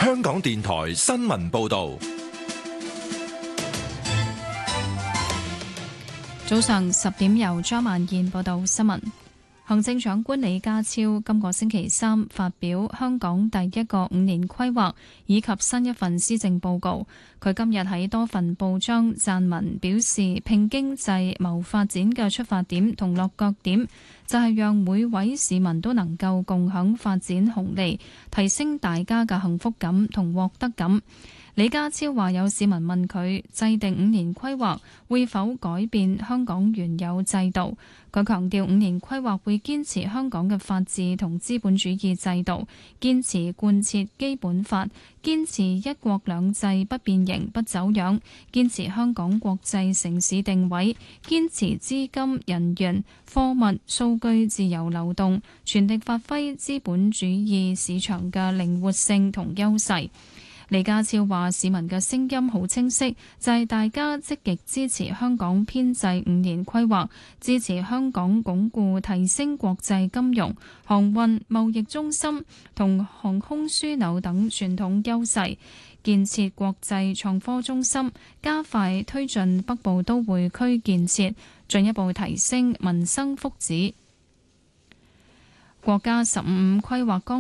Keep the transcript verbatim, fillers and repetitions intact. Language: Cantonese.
香港電台新聞報道。 早上十點由張曼燕報道新聞。行政長官李家超今個星期三發表香港第一個五年規劃以及新一份施政報告。佢今日喺多份報章撰文表示，拼經濟謀發展嘅出發點同落腳點就係讓每位市民都能夠共享發展紅利，提升大家嘅幸福感同獲得感。李家超話有市民問佢制定五年規劃會否改變香港原有制度，佢強調五年規劃會堅持香港嘅法治同資本主義制度，堅持貫徹基本法，堅持一國兩制不變形不走樣，堅持香港國際城市定位，堅持資金、人員、貨物、數據自由流動，全力發揮資本主義市場嘅靈活性同優勢。李家超話市民嘅聲音好清晰，就係大家積極支持香港編制五年規劃，支持香港鞏固提升國際金融、航運、貿易中心同航空樞紐等傳統優勢，建設國際創科中心，加快推進北部都會區建設，進一步提升民生福祉。國家十五五規劃綱